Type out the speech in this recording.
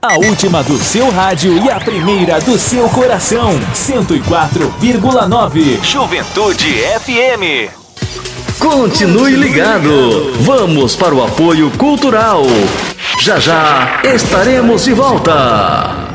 A última do seu rádio e a primeira do seu coração. 104,9 Juventude FM. Continue ligado. Vamos para o apoio cultural. Já já estaremos de volta.